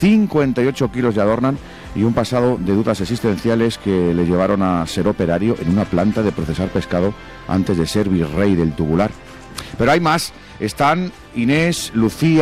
58 kilos le adornan y un pasado de dudas existenciales que le llevaron a ser operario en una planta de procesar pescado antes de ser virrey del Tubular. Pero hay más. Están Inés, Lucía,